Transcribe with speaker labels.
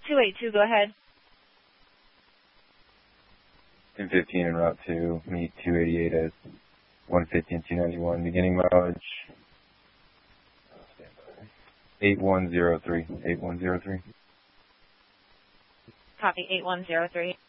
Speaker 1: 282, go ahead.
Speaker 2: 1015 en route to meet 288 at 150 and 291. Beginning mileage 8103. 8103.
Speaker 1: Copy, 8103.